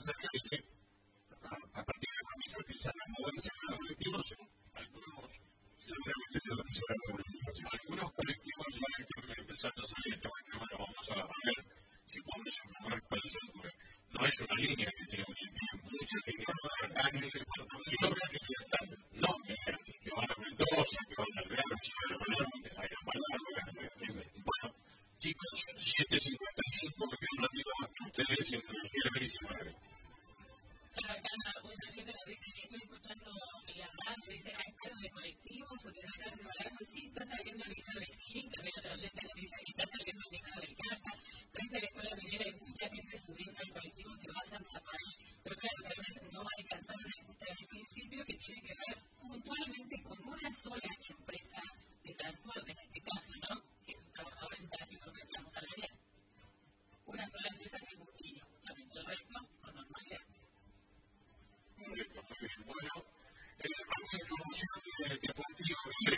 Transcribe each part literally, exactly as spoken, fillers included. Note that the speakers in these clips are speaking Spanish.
acerca de que a, a partir de la premisa empiezan a moverse en los colectivos, algunos, seguramente se va a empezar a movilización. Algunos colectivos ya están empezando a salir, que bueno, lo vamos a ver si podemos informar cuáles son, porque no es una línea que tiene un tiene muchas líneas acá en el departamento. No, que van a Mendoza, que van a Alvear, que van a Palermo. Bueno, chicos, siete cincuenta y cinco, me quedo un ratito más que ustedes en energía diecinueve. Claro, acá un oyente nos dice que estoy escuchando la radio, dice, hay carros de colectivos o de carros de Palermo, sí, está saliendo el micro de Skin, también otro oyente nos dice que está saliendo el micro del Cata, frente a la escuela minera hay mucha gente subiendo al colectivo que va a San Rafael, pero claro, tal vez no va a alcanzar a escuchar el principio que tiene que ver puntualmente con una sola empresa de transporte, en este caso, ¿no? Que sus trabajadores están haciendo un reclamo salarial. Una sola empresa que es Buquillo, también el resto, con normalidad. Muy bien, muy bien. Bueno, alguna información deportiva.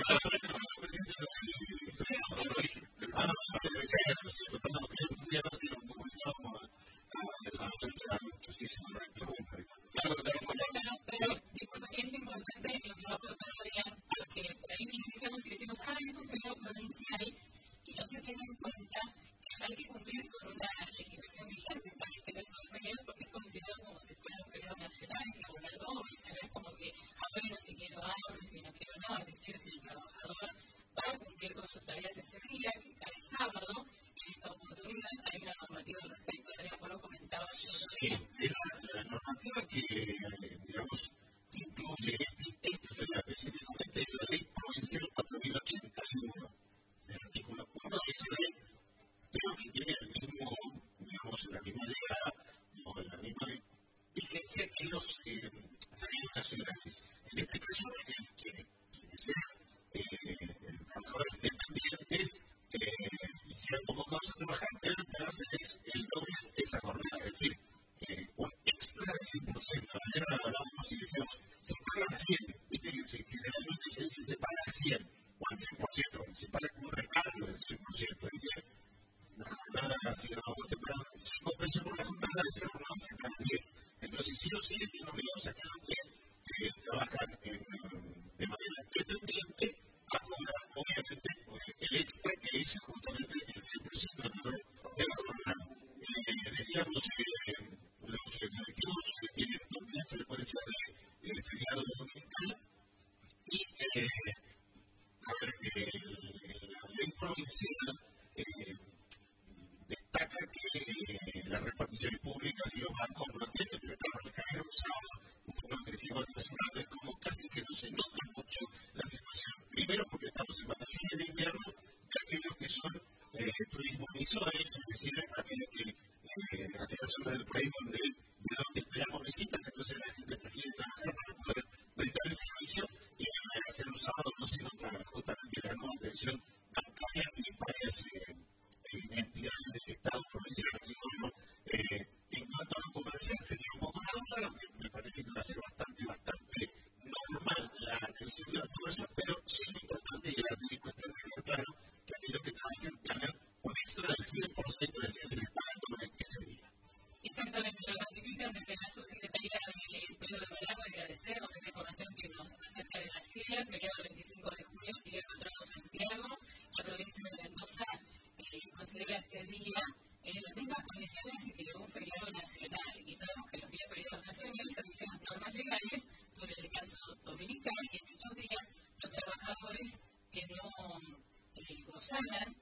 No lo dije. Ah, no, no, sí, perdón, que fui a ver si lo publicamos a la muchísimo, no hay pregunta. Claro, pero disculpa que es importante lo que va a aportar Adrián, porque por ahí iniciamos y decimos, ah, es un periodo provincial, y no se tiene en cuenta que hay que cumplir con una legislación vigente para este caso de periodo, porque es considerado como si fuera un periodo nacional, y laboral doble, y se ve como que, ah, bueno, si quiero abro, si no quiero no, es decir, si el trabajador va a cumplir con sus tareas ese día, que cae sábado, en esta oportunidad hay una normativa al respecto, Adrián, vos lo comentabas. Sí, la normativa que, digamos, incluye este, específicamente es la ley provincial cuatro mil ochenta y uno, el artículo uno de esa ley, pero que tiene el mismo, digamos, la misma llegada, o la misma vigencia que los eh, salarios nacionales. En este caso, el que, quienes sean eh, trabajadores independientes eh, y sean convocados a trabajar, deben pagarles el doble de esa jornada, es decir, eh, un extra del cien por ciento. Ayer hablábamos y decíamos, se paga al cien, viste que se, generalmente se dice se paga al cien o al cien por ciento, se paga con un recargo del cien por ciento, es decir, la jornada, si no, vos te pagan cinco pesos por la jornada, de esa jornada se pagan diez. Entonces, si no siguen bien obligados a aquellos que eh, trabajan en, de manera independiente a cobrar, obviamente, el extra que es justamente el cien por ciento de la jornada. Eh, decíamos, eh, los colectivos tienen también frecuencia de, de feriado dominical y, eh, a ver, eh, la ley provincial eh, destaca que eh, las reparticiones públicas y los bancos no atienden, pero claro, al caer un sábado, un poco lo que decimos nacional, es como casi que no se nota mucho la situación. Primero porque estamos en vacaciones de invierno de aquellos que son eh, turismo emisores, es decir, aquellos que, eh, aquella zona del país donde, de donde esperamos visitas, entonces la gente prefiere trabajar para poder brindar el servicio y al hacer un sábado no se nota justamente la nueva atención bancaria y varias eh, entidades del Estado provincial, así como eh, en cuanto a lo comercial sería un poco la duda, me, me parece que va a ser bastante, bastante normal la atención de la comercial, pero sí es importante llegar a tener cuenta de dejar claro que aquellos que trabajan ganan un extra del cien por ciento de ese pagan durante ese día. Exactamente, lo ratifican desde la subsecretaría de Empleo de Verano. Agradecemos esta información que nos acerca de la ciudad, feriado el veinticinco de julio, Día del Patrono Santiago. La provincia de Mendoza eh, considera este día en las mismas condiciones que un feriado nacional. Y sabemos que los días feriados nacionales se rigen las normas legales sobre el descanso dominical y en dichos días los trabajadores que no eh, gozaran